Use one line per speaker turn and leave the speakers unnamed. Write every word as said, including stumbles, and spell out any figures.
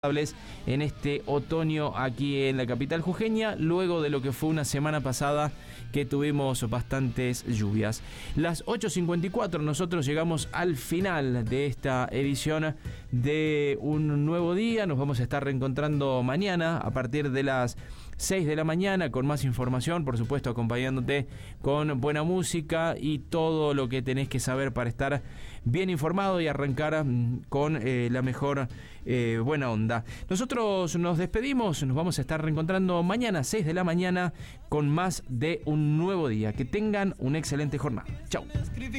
en este otoño aquí en la capital jujeña, luego de lo que fue una semana pasada que tuvimos bastantes lluvias. Las ocho cincuenta y cuatro, nosotros llegamos al final de esta edición de Un Nuevo Día. Nos vamos a estar reencontrando mañana a partir de las seis de la mañana con más información, por supuesto acompañándote con buena música y todo lo que tenés que saber para estar bien informado y arrancar con eh, la mejor eh, buena onda. Nosotros nos despedimos, nos vamos a estar reencontrando mañana seis de la mañana con más de Un Nuevo Día. Que tengan una excelente jornada. Chau.